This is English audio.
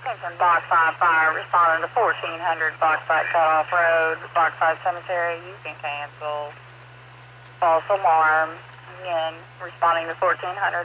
Block 5 fire, responding to 1400 Block 5 Cutoff Road, Block 5 Cemetery, you can cancel. False alarm, again, responding to 1400